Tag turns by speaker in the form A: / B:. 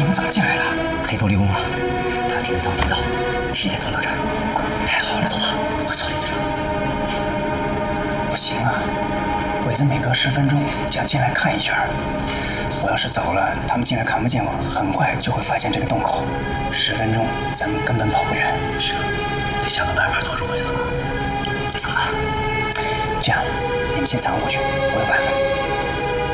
A: 们怎么进来的？
B: 黑头立功了，他制造地道，直接通到这儿。太好了，走吧，我找李队长。
A: 不行啊，鬼子每隔10分钟就要进来看一圈。我要是走了，他们进来看不见我，很快就会发现这个洞口。10分钟，咱们根本跑不远。
B: 是啊，得想个办法拖住鬼子了。那怎么办？
A: 这样，你们先藏过去，我有办法。